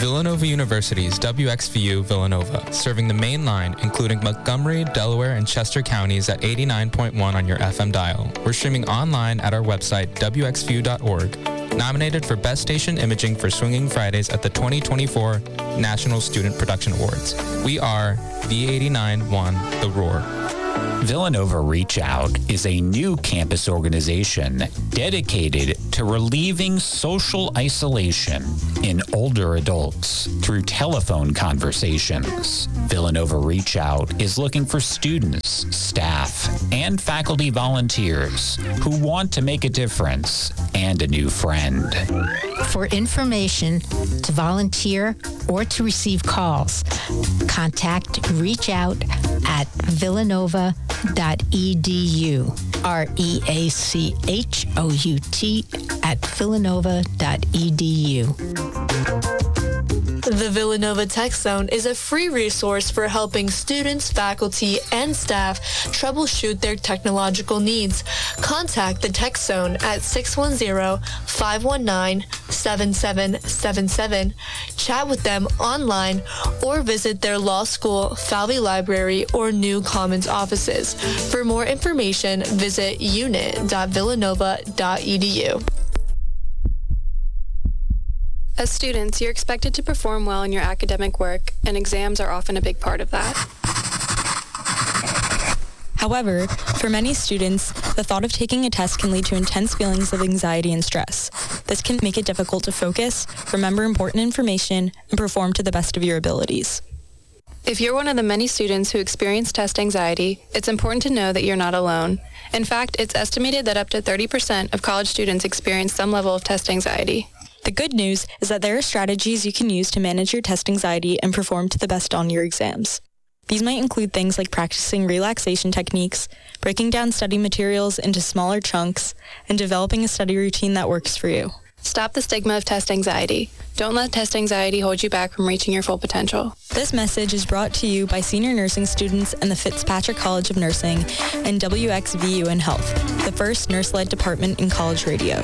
Villanova University's WXVU Villanova, serving the main line, including Montgomery, Delaware, and Chester counties at 89.1 on your FM dial. We're streaming online at our website, wxvu.org. Nominated for Best Station Imaging for Swinging Fridays at the 2024 National Student Production Awards. We are V89.1 The Roar. Villanova Reach Out is a new campus organization dedicated to relieving social isolation in older adults through telephone conversations. Villanova Reach Out is looking for students, staff, and faculty volunteers who want to make a difference and a new friend. For information, to volunteer, or to receive calls, contact Reach Out at villanova.edu. REACHOUT at villanova.edu. The Villanova Tech Zone is a free resource for helping students, faculty, and staff troubleshoot their technological needs. Contact the Tech Zone at 610-519-7777. Chat with them online or visit their law school, Falvey Library, or New Commons offices. For more information, visit unit.villanova.edu. As students, you're expected to perform well in your academic work, and exams are often a big part of that. However, for many students, the thought of taking a test can lead to intense feelings of anxiety and stress. This can make it difficult to focus, remember important information, and perform to the best of your abilities. If you're one of the many students who experience test anxiety, it's important to know that you're not alone. In fact, it's estimated that up to 30% of college students experience some level of test anxiety. The good news is that there are strategies you can use to manage your test anxiety and perform to the best on your exams. These might include things like practicing relaxation techniques, breaking down study materials into smaller chunks, and developing a study routine that works for you. Stop the stigma of test anxiety. Don't let test anxiety hold you back from reaching your full potential. This message is brought to you by senior nursing students in the Fitzpatrick College of Nursing and WXVU in Health, the first nurse-led department in college radio.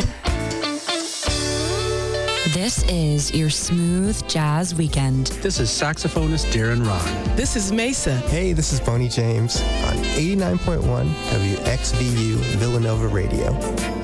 This is your smooth jazz weekend. This is saxophonist Darren Ron. This is Mesa. Hey, this is Bonnie James on 89.1 WXVU Villanova Radio.